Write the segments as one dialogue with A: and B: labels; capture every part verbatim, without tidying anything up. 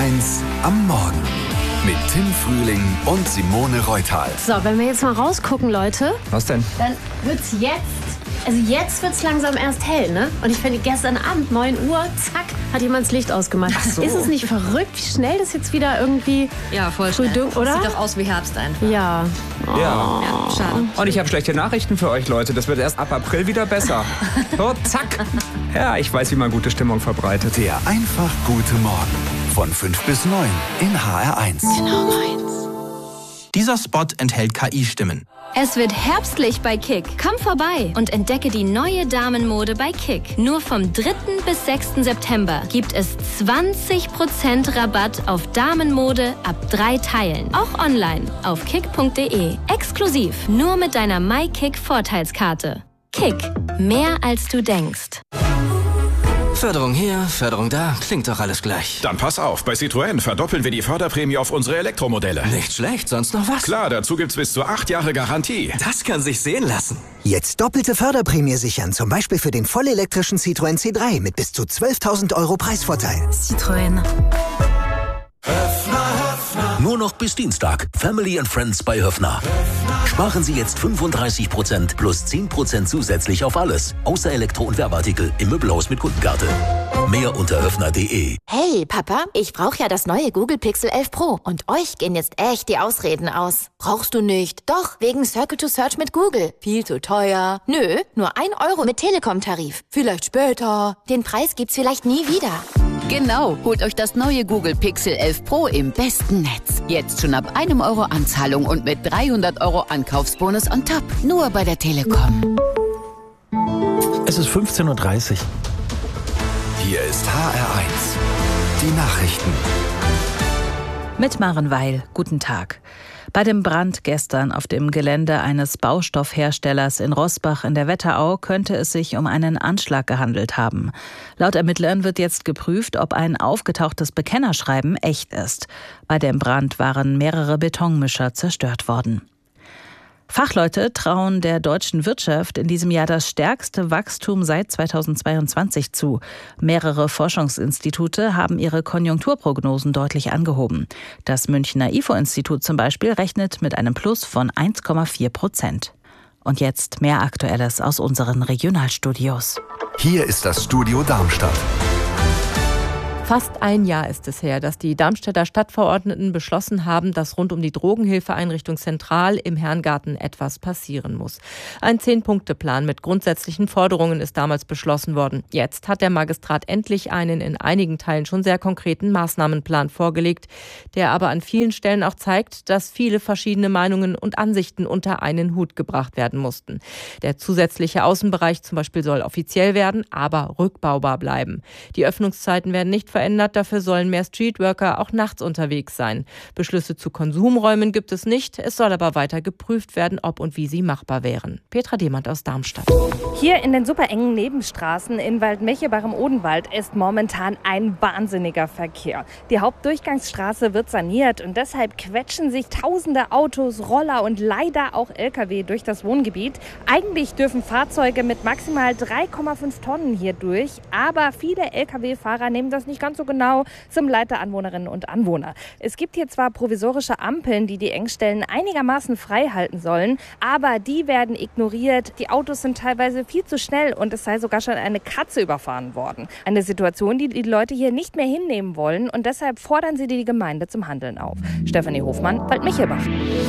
A: eins am Morgen mit Tim Frühling und Simone Reutal.
B: So, wenn wir jetzt mal rausgucken, Leute.
C: Was denn?
B: Dann wird's jetzt, also jetzt wird's langsam erst hell, ne? Und ich finde, gestern Abend, neun Uhr, zack, hat jemand das Licht ausgemacht.
C: Ach so.
B: Ist es nicht verrückt, wie schnell das jetzt wieder irgendwie
D: Ja, voll
B: früh
D: schnell.
B: dunkel, oder?
D: Sieht doch aus wie Herbst einfach.
B: Ja. Oh.
C: Ja.
D: Ja, schade.
C: Und ich habe schlechte Nachrichten für euch, Leute. Das wird erst ab April wieder besser. So, zack. Ja, ich weiß, wie man gute Stimmung verbreitet.
A: Der einfach gute Morgen von fünf bis neun in H R eins.
B: Genau meins.
E: Dieser Spot enthält K I-Stimmen.
F: Es wird herbstlich bei Kick. Komm vorbei und entdecke die neue Damenmode bei Kick. Nur vom dritten bis sechsten September gibt es zwanzig Prozent Rabatt auf Damenmode ab drei Teilen. Auch online auf kick punkt de. Exklusiv nur mit deiner MyKick-Vorteilskarte. Kick. Mehr als du denkst.
G: Förderung hier, Förderung da, klingt doch alles gleich.
H: Dann pass auf, bei Citroën verdoppeln wir die Förderprämie auf unsere Elektromodelle.
G: Nicht schlecht, sonst noch was?
H: Klar, dazu gibt's bis zu acht Jahre Garantie.
G: Das kann sich sehen lassen.
I: Jetzt doppelte Förderprämie sichern, zum Beispiel für den vollelektrischen Citroën C drei mit bis zu zwölftausend Euro Preisvorteil.
B: Citroën.
J: Nur noch bis Dienstag. Family and Friends bei Höffner. Sparen Sie jetzt fünfunddreißig Prozent plus zehn Prozent zusätzlich auf alles. Außer Elektro- und Werbeartikel im Möbelhaus mit Kundenkarte. Mehr unter höffner punkt de.
K: Hey, Papa, ich brauche ja das neue Google Pixel elf Pro. Und euch gehen jetzt echt die Ausreden aus. Brauchst du nicht? Doch, wegen Circle to Search mit Google. Viel zu teuer. Nö, nur ein Euro mit Telekom-Tarif. Vielleicht später. Den Preis gibt's vielleicht nie wieder.
L: Genau, holt euch das neue Google Pixel elf Pro im besten Netz. Jetzt schon ab einem Euro Anzahlung und mit dreihundert Euro Ankaufsbonus on top. Nur bei der Telekom.
M: Es ist fünfzehn Uhr dreißig.
A: Hier ist H R eins. Die Nachrichten.
N: Mit Maren Weil. Guten Tag. Bei dem Brand gestern auf dem Gelände eines Baustoffherstellers in Roßbach in der Wetterau könnte es sich um einen Anschlag gehandelt haben. Laut Ermittlern wird jetzt geprüft, ob ein aufgetauchtes Bekennerschreiben echt ist. Bei dem Brand waren mehrere Betonmischer zerstört worden. Fachleute trauen der deutschen Wirtschaft in diesem Jahr das stärkste Wachstum seit zweitausendzweiundzwanzig zu. Mehrere Forschungsinstitute haben ihre Konjunkturprognosen deutlich angehoben. Das Münchner I F O-Institut zum Beispiel rechnet mit einem Plus von eins Komma vier Prozent. Und jetzt mehr Aktuelles aus unseren Regionalstudios.
A: Hier ist das Studio Darmstadt.
O: Fast ein Jahr ist es her, dass die Darmstädter Stadtverordneten beschlossen haben, dass rund um die Drogenhilfeeinrichtung Zentral im Herrengarten etwas passieren muss. Ein Zehn-Punkte-Plan mit grundsätzlichen Forderungen ist damals beschlossen worden. Jetzt hat der Magistrat endlich einen in einigen Teilen schon sehr konkreten Maßnahmenplan vorgelegt, der aber an vielen Stellen auch zeigt, dass viele verschiedene Meinungen und Ansichten unter einen Hut gebracht werden mussten. Der zusätzliche Außenbereich zum Beispiel soll offiziell werden, aber rückbaubar bleiben. Die Öffnungszeiten werden nicht verändert, dafür sollen mehr Streetworker auch nachts unterwegs sein. Beschlüsse zu Konsumräumen gibt es nicht, es soll aber weiter geprüft werden, ob und wie sie machbar wären. Petra Demand aus Darmstadt.
P: Hier in den super engen Nebenstraßen in Waldmechebach im Odenwald ist momentan ein wahnsinniger Verkehr. Die Hauptdurchgangsstraße wird saniert und deshalb quetschen sich tausende Autos, Roller und leider auch L K W durch das Wohngebiet. Eigentlich dürfen Fahrzeuge mit maximal drei Komma fünf Tonnen hier durch, aber viele L K W-Fahrer nehmen das nicht ganz so genau, zum Leid der Anwohnerinnen und Anwohner. Es gibt hier zwar provisorische Ampeln, die die Engstellen einigermaßen frei halten sollen, aber die werden ignoriert. Die Autos sind teilweise viel zu schnell und es sei sogar schon eine Katze überfahren worden. Eine Situation, die die Leute hier nicht mehr hinnehmen wollen und deshalb fordern sie die Gemeinde zum Handeln auf. Stefanie Hofmann, Waldmechebach.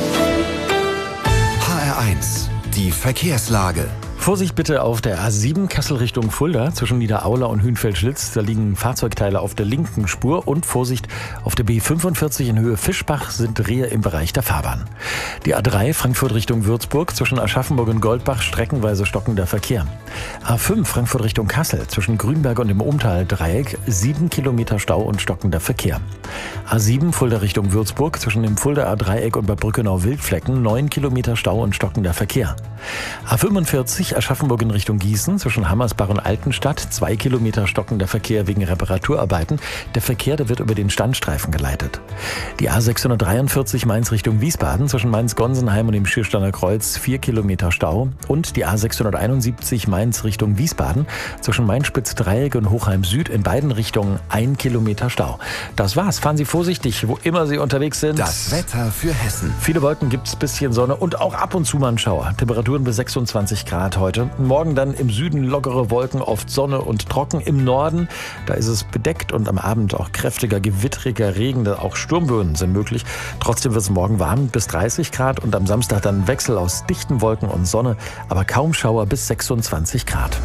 A: H R eins. Die Verkehrslage.
M: Vorsicht bitte auf der A sieben Kassel Richtung Fulda zwischen Niederaula und Hünfeld-Schlitz. Da liegen Fahrzeugteile auf der linken Spur. Und Vorsicht auf der B fünfundvierzig in Höhe Fischbach sind Rehe im Bereich der Fahrbahn. Die A drei Frankfurt Richtung Würzburg zwischen Aschaffenburg und Goldbach streckenweise stockender Verkehr. A fünf Frankfurt Richtung Kassel zwischen Grünberg und dem Umtal-Dreieck sieben Kilometer Stau und stockender Verkehr. A sieben Fulda Richtung Würzburg zwischen dem Fuldaer Dreieck und bei Brückenau-Wildflecken neun Kilometer Stau und stockender Verkehr. A fünfundvierzig dreißig Aschaffenburg in Richtung Gießen zwischen Hammersbach und Altenstadt. Zwei Kilometer stockender Verkehr wegen Reparaturarbeiten. Der Verkehr, der wird über den Standstreifen geleitet. Die A sechshundertdreiundvierzig Mainz Richtung Wiesbaden zwischen Mainz-Gonsenheim und dem Schiersteiner Kreuz. Vier Kilometer Stau. Und die A sechshunderteinundsiebzig Mainz Richtung Wiesbaden zwischen Mainz-Spitz-Dreieck und Hochheim Süd in beiden Richtungen ein Kilometer Stau. Das war's. Fahren Sie vorsichtig, wo immer Sie unterwegs sind.
A: Das Wetter für Hessen.
M: Viele Wolken gibt's, bisschen Sonne und auch ab und zu mal ein Schauer. Temperaturen bis sechsundzwanzig Grad heute. Morgen dann im Süden lockere Wolken, oft Sonne und trocken. Im Norden, da ist es bedeckt und am Abend auch kräftiger, gewittriger Regen. Auch Sturmböen sind möglich. Trotzdem wird es morgen warm bis dreißig Grad und am Samstag dann Wechsel aus dichten Wolken und Sonne, aber kaum Schauer bis sechsundzwanzig Grad.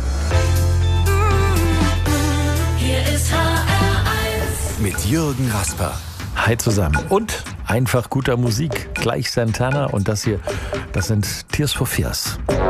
A: Hier ist H R eins mit Jürgen Rasper.
M: Hi zusammen und einfach guter Musik. Gleich Santana und das hier, das sind Tears for Fears.